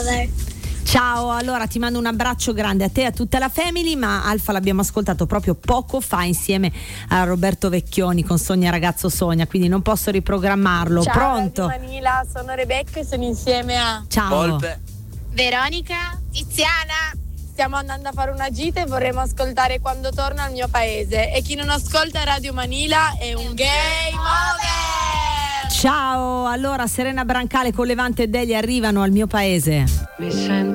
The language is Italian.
Ciao, allora ti mando un abbraccio grande a te e a tutta la family, ma Alfa l'abbiamo ascoltato proprio poco fa insieme a Roberto Vecchioni con Sogna ragazzo sogna, quindi non posso riprogrammarlo. Ciao, Pronto? Radio Manila, sono Rebecca e sono insieme a Ciao. Volpe. Veronica, Tiziana. Stiamo andando a fare una gita e vorremmo ascoltare Quando torno al mio paese. E chi non ascolta Radio Manila è un game over! Ciao, allora Serena Brancale con Levante e Deli arrivano al mio paese.